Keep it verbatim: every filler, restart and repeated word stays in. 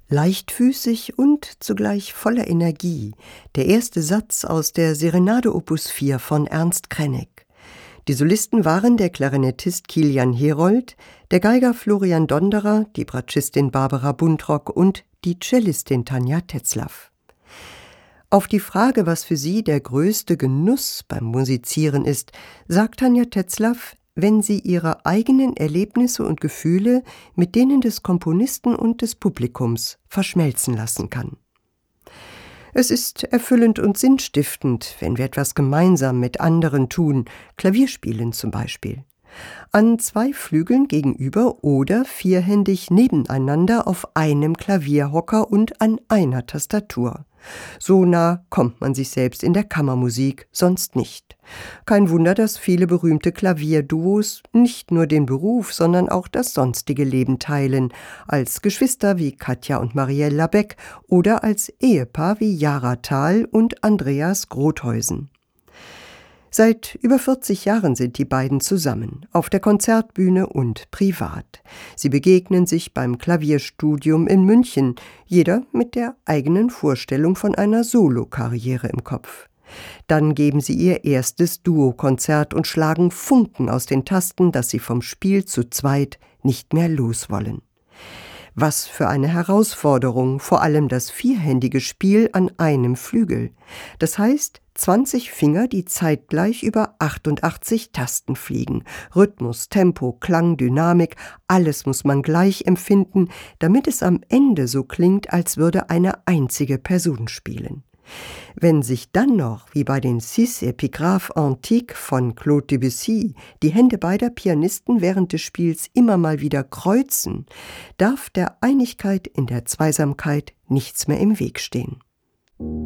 Leichtfüßig und zugleich voller Energie, der erste Satz aus der Serenade Opus vier von Ernst Krenek. Die Solisten waren der Klarinettist Kilian Herold, der Geiger Florian Donderer, die Bratschistin Barbara Buntrock und die Cellistin Tanja Tetzlaff. Auf die Frage, was für sie der größte Genuss beim Musizieren ist, sagt Tanja Tetzlaff, wenn sie ihre eigenen Erlebnisse und Gefühle mit denen des Komponisten und des Publikums verschmelzen lassen kann. Es ist erfüllend und sinnstiftend, wenn wir etwas gemeinsam mit anderen tun, Klavier spielen zum Beispiel. An zwei Flügeln gegenüber oder vierhändig nebeneinander auf einem Klavierhocker und an einer Tastatur. So nah kommt man sich selbst in der Kammermusik sonst nicht. Kein Wunder, dass viele berühmte Klavierduos nicht nur den Beruf, sondern auch das sonstige Leben teilen, als Geschwister wie Katja und Marielle Labec oder als Ehepaar wie Jara Thal und Andreas Grotheusen. Seit über vierzig Jahren sind die beiden zusammen, auf der Konzertbühne und privat. Sie begegnen sich beim Klavierstudium in München, jeder mit der eigenen Vorstellung von einer Solokarriere im Kopf. Dann geben sie ihr erstes Duokonzert und schlagen Funken aus den Tasten, dass sie vom Spiel zu zweit nicht mehr loswollen. Was für eine Herausforderung, vor allem das vierhändige Spiel an einem Flügel. Das heißt, zwanzig Finger, die zeitgleich über achtundachtzig Tasten fliegen. Rhythmus, Tempo, Klang, Dynamik, alles muss man gleich empfinden, damit es am Ende so klingt, als würde eine einzige Person spielen. Wenn sich dann noch, wie bei den Six Epigraphes Antiques von Claude Debussy, die Hände beider Pianisten während des Spiels immer mal wieder kreuzen, darf der Einigkeit in der Zweisamkeit nichts mehr im Weg stehen.